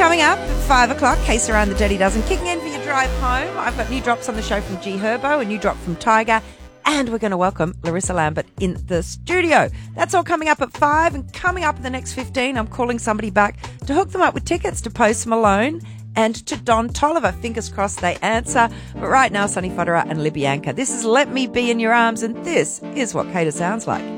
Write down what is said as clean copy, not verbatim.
Coming up at 5 o'clock, Case Around the Dirty Dozen, kicking in for your drive home. I've got new drops on the show from G Herbo, a new drop from Tiger, and we're going to welcome Larissa Lambert in the studio. That's all coming up at 5, and coming up in the next 15, I'm calling somebody back to hook them up with tickets to Post Malone and to Don Toliver. Fingers crossed they answer. But right now, Sonny Fodera and Libby Anchor. This is Let Me Be in Your Arms, and this is what Cater sounds like.